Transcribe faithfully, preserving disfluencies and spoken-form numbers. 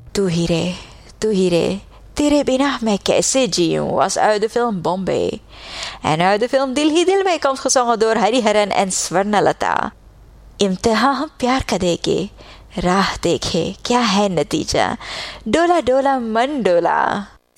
तू ही रे, तू ही रे, तेरे बिना मैं कैसे जीऊं was uit de film Bombay. En uit de film Dil Hi Dil Mein komt gezongen door Hariharan en Swarnalata. इम्तिहान हम प्यार का देके राह देखे क्या है नतीजा, डोला डोला मन डोला.